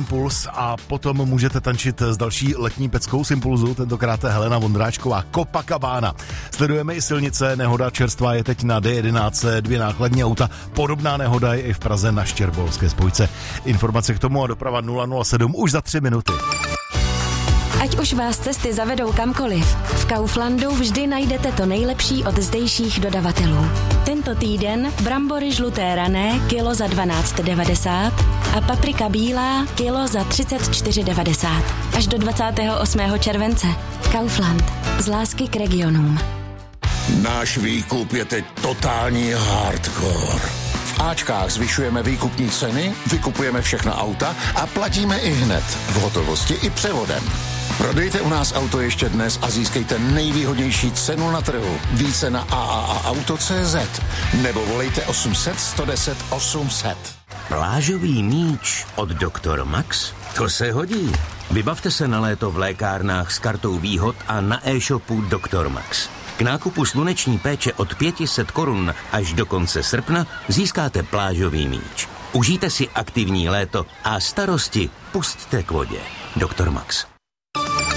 Impuls a potom můžete tančit s další letní peckou z Impulzu, tentokrát je Helena Vondráčková, Copacabana. Sledujeme i silnice, nehoda čerstvá je teď na D11, 2 nákladní auta, podobná nehoda je i v Praze na Štěrbolské spojce. Informace k tomu a doprava 007 už za 3 minuty. Ať už vás cesty zavedou kamkoliv, v Kauflandu vždy najdete to nejlepší od zdejších dodavatelů. Tento týden brambory žluté rané kilo za 12,90 a paprika bílá kilo za 34,90. Až do 28. července. Kaufland. Z lásky k regionům. Náš výkup je teď totální hardcore. V Ačkách zvyšujeme výkupní ceny, vykupujeme všechna auta a platíme i hned, v hotovosti i převodem. Prodejte u nás auto ještě dnes a získejte nejvýhodnější cenu na trhu. Více na AAAauto.cz nebo volejte 800 110 800. Plážový míč od Dr. Max? To se hodí. Vybavte se na léto v lékárnách s kartou výhod a na e-shopu Dr. Max. K nákupu sluneční péče od 500 korun až do konce srpna získáte plážový míč. Užijte si aktivní léto a starosti pusťte k vodě. Dr. Max.